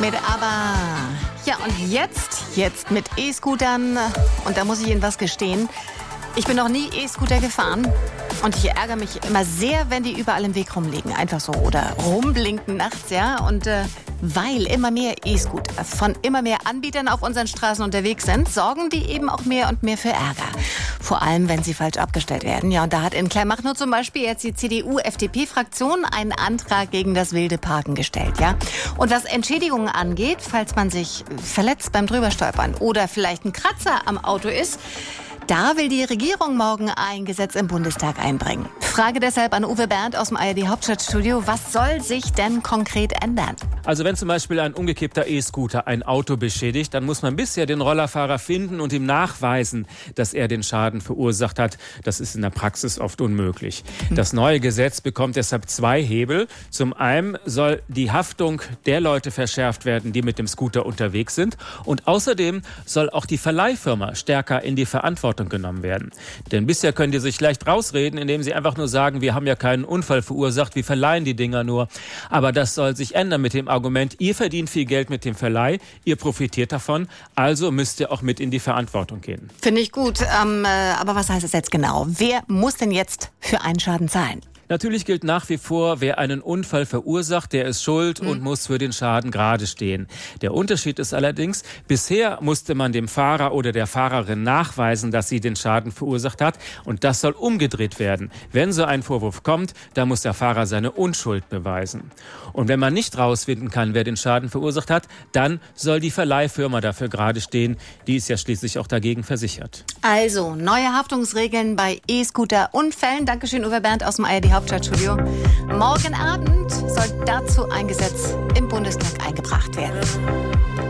mit Aber. Ja, und jetzt mit E-Scootern. Und da muss ich Ihnen was gestehen. Ich bin noch nie E-Scooter gefahren. Und ich ärgere mich immer sehr, wenn die überall im Weg rumliegen. Einfach so. Oder rumblinken nachts, ja. Und weil immer mehr E-Scooter von immer mehr Anbietern auf unseren Straßen unterwegs sind, sorgen die eben auch mehr und mehr für Ärger. Vor allem, wenn sie falsch abgestellt werden. Ja, und da hat in Kleinmachnow zum Beispiel jetzt die CDU-FDP-Fraktion einen Antrag gegen das wilde Parken gestellt, ja. Und was Entschädigungen angeht, falls man sich verletzt beim Drüberstolpern oder vielleicht ein Kratzer am Auto ist, da will die Regierung morgen ein Gesetz im Bundestag einbringen. Frage deshalb an Uwe Bernd aus dem ARD-Hauptstadtstudio. Was soll sich denn konkret ändern? Also wenn zum Beispiel ein umgekippter E-Scooter ein Auto beschädigt, dann muss man bisher den Rollerfahrer finden und ihm nachweisen, dass er den Schaden verursacht hat. Das ist in der Praxis oft unmöglich. Das neue Gesetz bekommt deshalb zwei Hebel. Zum einen soll die Haftung der Leute verschärft werden, die mit dem Scooter unterwegs sind. Und außerdem soll auch die Verleihfirma stärker in die Verantwortung genommen werden. Denn bisher können die sich leicht rausreden, indem sie einfach nur sagen, wir haben ja keinen Unfall verursacht, wir verleihen die Dinger nur. Aber das soll sich ändern mit dem Argument, ihr verdient viel Geld mit dem Verleih, ihr profitiert davon, also müsst ihr auch mit in die Verantwortung gehen. Finde ich gut, aber was heißt es jetzt genau? Wer muss denn jetzt für einen Schaden zahlen? Natürlich gilt nach wie vor, wer einen Unfall verursacht, der ist schuld und muss für den Schaden gerade stehen. Der Unterschied ist allerdings, bisher musste man dem Fahrer oder der Fahrerin nachweisen, dass sie den Schaden verursacht hat. Und das soll umgedreht werden. Wenn so ein Vorwurf kommt, dann muss der Fahrer seine Unschuld beweisen. Und wenn man nicht rausfinden kann, wer den Schaden verursacht hat, dann soll die Verleihfirma dafür gerade stehen. Die ist ja schließlich auch dagegen versichert. Also, neue Haftungsregeln bei E-Scooter-Unfällen. Dankeschön, Uwe Bernd aus dem ARD-Hauptstadtstudio. Morgen Abend soll dazu ein Gesetz im Bundestag eingebracht werden.